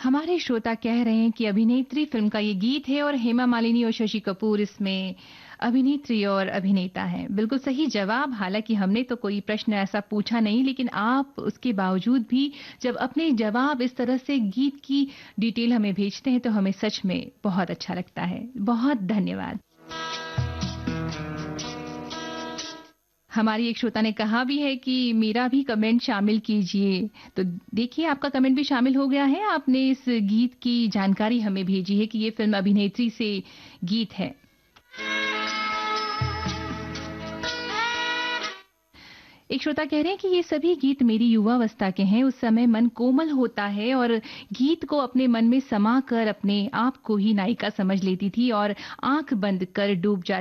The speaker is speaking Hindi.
हमारे श्रोता कह रहे हैं कि अभिनेत्री फिल्म का ये गीत है और हेमा मालिनी और शशि कपूर इसमें अभिनेत्री और अभिनेता हैं। बिल्कुल सही जवाब। हालांकि हमने तो कोई प्रश्न ऐसा पूछा नहीं, लेकिन आप उसके बावजूद भी जब अपने जवाब इस तरह से गीत की डिटेल हमें भेजते हैं तो हमें सच में बहुत अच्छा लगता है। बहुत धन्यवाद। हमारी एक श्रोता ने कहा भी है कि मेरा भी कमेंट शामिल कीजिए। तो देखिए, आपका कमेंट भी शामिल हो गया है। आपने इस गीत की जानकारी हमें भेजी है कि ये फिल्म अभिनेत्री से गीत है। एक श्रोता कह रहे हैं कि ये सभी गीत मेरी युवावस्था के हैं। उस समय मन कोमल होता है और गीत को अपने मन में समा कर अपने आप को ही नायिका समझ लेती थी और आंख बंद कर डूब जाती